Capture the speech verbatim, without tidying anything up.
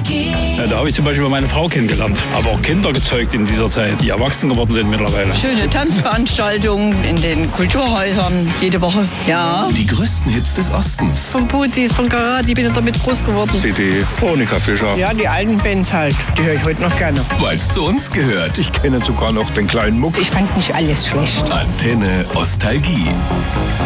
Ja, da habe ich zum Beispiel meine Frau kennengelernt. Aber auch Kinder gezeugt in dieser Zeit, die erwachsen geworden sind mittlerweile. Schöne Tanzveranstaltungen in den Kulturhäusern jede Woche. Ja. Die größten Hits des Ostens. Von Putis, von Karat, ich bin damit groß geworden. C D, Monika Fischer. Ja, die alten Bands halt. Die höre ich heute noch gerne. Weil's zu uns gehört. Ich kenne sogar noch den kleinen Muck. Ich fand nicht alles schlecht. Antenne Ostalgie.